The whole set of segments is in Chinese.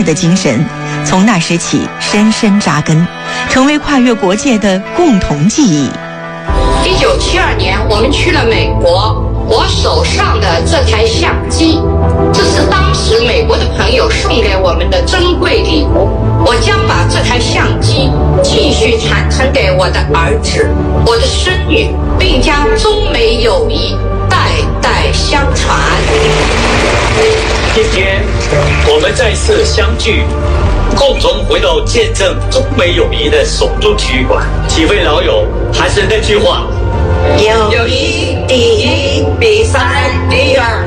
二的精神，从那时起深深扎根，成为跨越国界的共同记忆。 1972年，我们去了美国，我手上的这台相机，这是当时美国的朋友送给我们的珍贵礼物。我将把这台相机继续传承给我的儿子、我的孙女，并将中美友谊代代相传。 今天我们再次相聚，共同回到见证中美友谊的首都体育馆。几位老友，还是那句话， 友谊第一，比赛第二。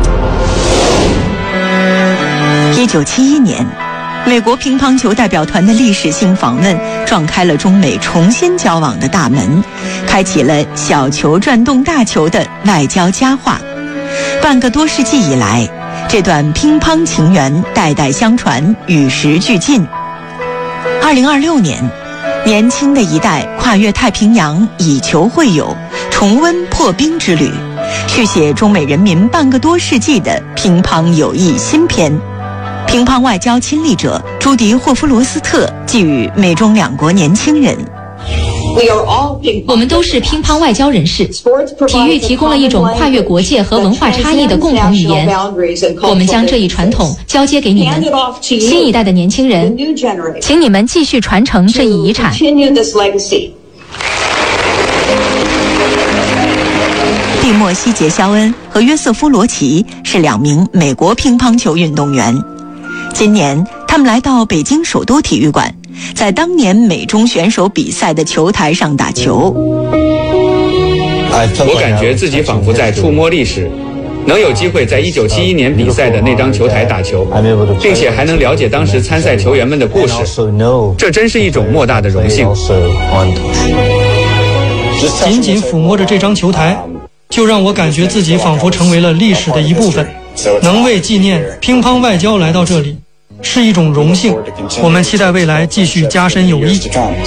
1971年，美国乒乓球代表团的历史性访问撞开了中美重新交往的大门，开启了小球转动大球的外交佳话。半个多世纪以来，这段乒乓情缘代代相传，与时俱进。2026年，年轻的一代跨越太平洋，以球会友，重温破冰之旅，续写中美人民半个多世纪的乒乓友谊新篇。乒乓外交亲历者朱迪·霍夫罗斯特寄予美中两国年轻人： 我们都是乒乓外交人士，体育提供了一种跨越国界和文化差异的共同语言。我们将这一传统交接给你们，新一代的年轻人，请你们继续传承这一遗产。 蒂莫西·杰肖恩和约瑟夫·罗奇是2名美国乒乓球运动员。今年，他们来到北京首都体育馆，在当年美中选手比赛的球台上打球。 我感觉自己仿佛在触摸历史，能有机会在1971年比赛的那张球台打球，并且还能了解当时参赛球员们的故事，这真是一种莫大的荣幸。 仅仅抚摸着这张球台，就让我感觉自己仿佛成为了历史的一部分。能为纪念乒乓外交来到这里，是一种荣幸。我们期待未来继续加深友谊。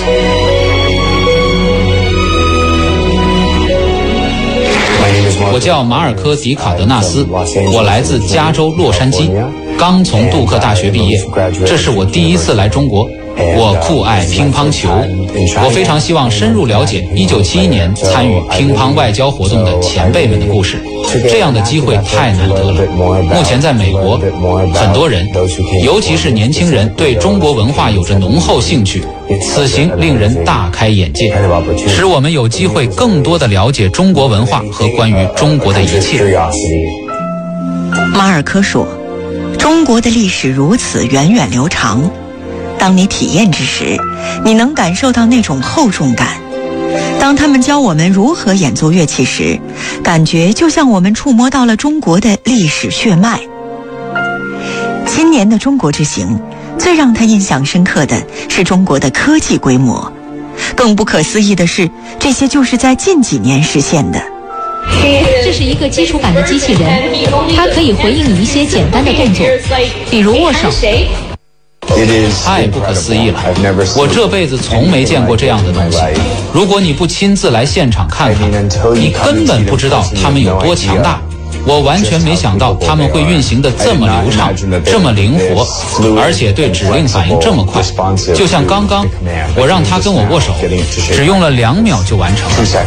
我叫马尔科·迪卡德纳斯，我来自加州洛杉矶，刚从杜克大学毕业，这是我第一次来中国。我酷爱乒乓球，我非常希望深入了解1971年参与乒乓外交活动的前辈们的故事，这样的机会太难得了。目前在美国，很多人，尤其是年轻人，对中国文化有着浓厚兴趣，此行令人大开眼界，使我们有机会更多地了解中国文化和关于中国的一切。 马尔科说，中国的历史如此源远流长，当你体验之时，你能感受到那种厚重感。当他们教我们如何演奏乐器时，感觉就像我们触摸到了中国的历史血脉。今年的中国之行，最让他印象深刻的是中国的科技规模，更不可思议的是，这些就是在近几年实现的。 这是一个基础版的机器人，它可以回应你一些简单的动作，比如握手。 太不可思议了，我这辈子从没见过这样的东西。如果你不亲自来现场看看，你根本不知道它们有多强大。我完全没想到他们会运行得这么流畅，这么灵活，而且对指令反应这么快。就像刚刚我让他跟我握手，只用了2秒就完成了。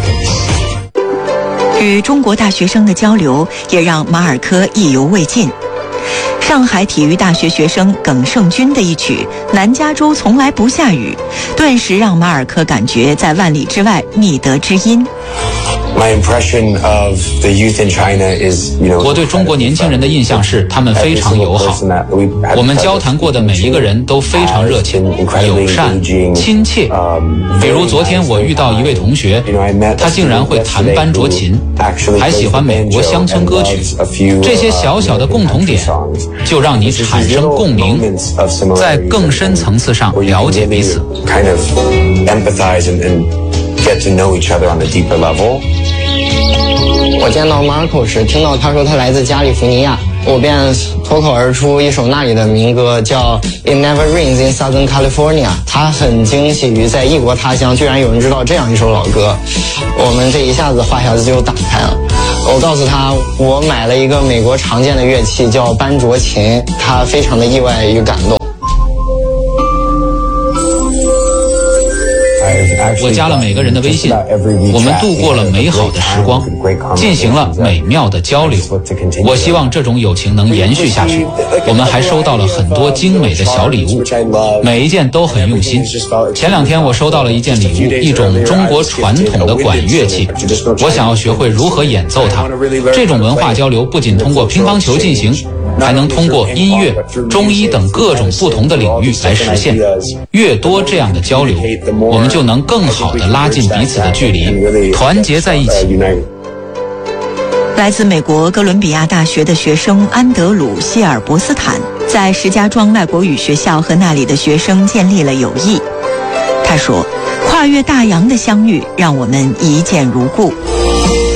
与中国大学生的交流也让马尔科意犹未尽。上海体育大学学生耿胜军的一曲《南加州从来不下雨》，顿时让马尔科感觉在万里之外觅得知音。 我对中国年轻人的印象是，他们非常友好。我们交谈过的每一个人都非常热情、友善、亲切。比如昨天我遇到一位同学，他竟然会弹班卓琴，还喜欢美国乡村歌曲。这些小小的共同点，就让你产生共鸣，在更深层次上了解彼此。 Get to know each other on a deeper level. 我见到马尔科时，听到他说他来自加利福尼亚，我便脱口而出一首那里的民歌，叫 It Never Rains in Southern California。他很惊喜于在异国他乡居然有人知道这样一首老歌，我们这一下子话匣子就打开了。我告诉他我买了一个美国常见的乐器叫班卓琴，他非常的意外与感动。 我加了每个人的微信，我们度过了美好的时光，进行了美妙的交流。我希望这种友情能延续下去。我们还收到了很多精美的小礼物，每一件都很用心。前2天我收到了一件礼物，一种中国传统的管乐器，我想要学会如何演奏它。这种文化交流不仅通过乒乓球进行，还能通过音乐、中医等各种不同的领域来实现。越多这样的交流，我们就能更好地拉近彼此的距离，团结在一起。 来自美国哥伦比亚大学的学生安德鲁·希尔伯斯坦在石家庄外国语学校和那里的学生建立了友谊。他说，跨越大洋的相遇让我们一见如故，